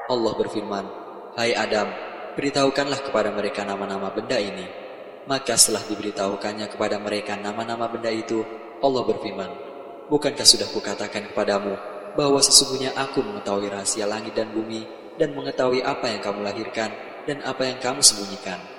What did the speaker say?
Allah berfirman, "Hai Adam, beritahukanlah kepada mereka nama-nama benda ini." Maka setelah diberitahukannya kepada mereka nama-nama benda itu, Allah berfirman, "Bukankah sudah kukatakan kepadamu bahwa sesungguhnya aku mengetahui rahasia langit dan bumi dan mengetahui apa yang kamu lahirkan dan apa yang kamu sembunyikan?"